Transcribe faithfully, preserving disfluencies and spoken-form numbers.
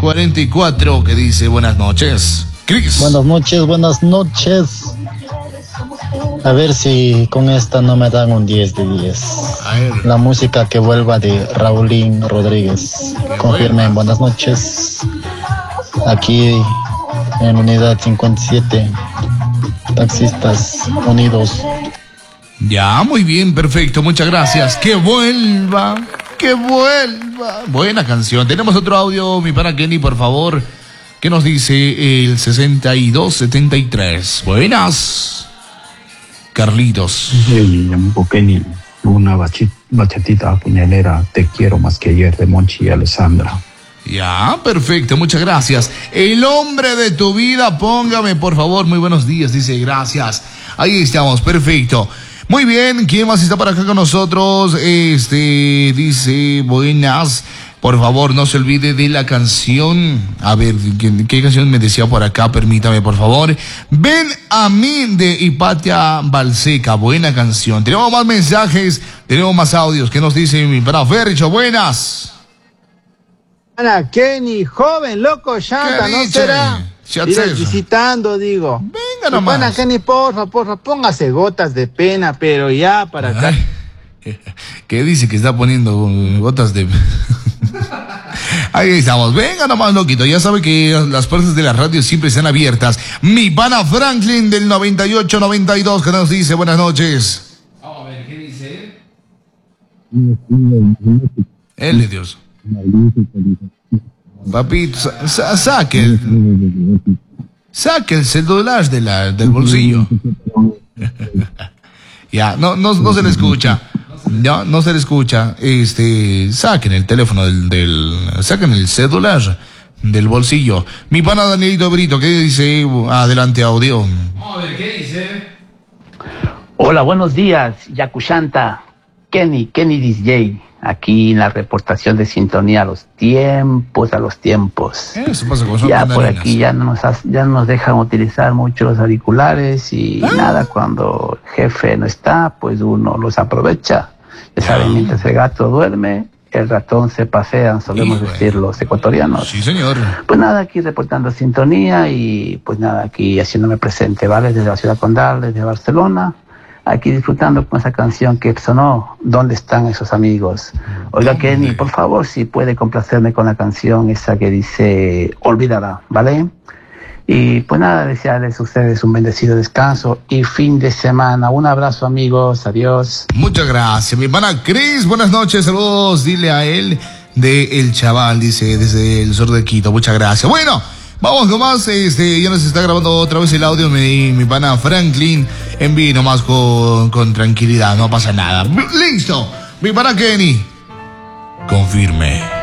cuarenta y cuatro que dice buenas noches. Cris. Buenas noches, buenas noches. A ver si con esta no me dan un diez de diez. La música que vuelva de Raulín Rodríguez. Confirmen, buenas noches. Aquí en unidad cincuenta y siete. Taxistas Unidos. Ya, muy bien, perfecto, muchas gracias. Que vuelva, que vuelva. Buena canción. Tenemos otro audio, mi pana Kenny, por favor. ¿Qué nos dice el sesenta y dos setenta y tres? Buenas. Carlitos. Hey, Kenny, una bachatita puñalera, te quiero más que ayer, de Monchi y Alessandra. Ya, perfecto, muchas gracias. El hombre de tu vida, póngame por favor, muy buenos días, dice, gracias. Ahí estamos, perfecto. Muy bien, ¿quién más está para acá con nosotros? Este, dice, buenas, por favor, no se olvide de la canción. A ver, ¿qué, qué canción me decía por acá? Permítame, por favor. Ven a mí, de Hipatia Balseca, buena canción. Tenemos más mensajes, tenemos más audios. ¿Qué nos dice mi pana Fercho? Buenas. Ana Kenny, joven, loco, llanta, ¿no será? Ir visitando, digo. Venga nomás. Ana Kenny, porfa, porfa, póngase gotas de pena, pero ya para acá. Ay, ¿qué dice que está poniendo gotas de... Ahí estamos, venga nomás, loquito. Ya sabe que las puertas de la radio siempre están abiertas. Mi pana Franklin del noventa y ocho noventa y dos que nos dice buenas noches. Vamos a ver, ¿qué dice él? Él de Dios. Papito, sa sa saque el, saque el celular de la, del bolsillo. Ya, no, no, no se le escucha. Ya, no se le escucha. Este, saquen el teléfono del, del, saquen el celular del bolsillo. Mi pana Danielito Brito, ¿qué dice? Adelante, audio. Vamos a ver, ¿qué dice? Hola, buenos días, Yakushanta, Kenny, Kenny D J. Aquí en la reportación de sintonía a los tiempos, a los tiempos. Eso pasa con ya por aquí ya no nos ya nos dejan utilizar mucho los auriculares y ¿Ah? nada, cuando el jefe no está, pues uno los aprovecha. Ya saben, mientras el gato duerme, el ratón se pasea, solemos Hijo decir los ecuatorianos. Sí, señor. Pues nada, aquí reportando sintonía y pues nada, aquí haciéndome presente, ¿vale? Desde la ciudad condal, desde Barcelona. Aquí disfrutando con esa canción que sonó, ¿dónde están esos amigos? Oiga, Kenny, por favor, si puede complacerme con la canción esa que dice, olvídala, ¿vale? Y pues nada, desearles a ustedes un bendecido descanso y fin de semana. Un abrazo, amigos, adiós. Muchas gracias, mi pana Cris, buenas noches, saludos, dile a él de El Chaval, dice, desde el sur de Quito, muchas gracias. Bueno, vamos nomás, este, ya nos está grabando otra vez el audio mi, mi pana Franklin. Envíe nomás con, con tranquilidad, no pasa nada. Listo, mi pana Kenny. Confirme.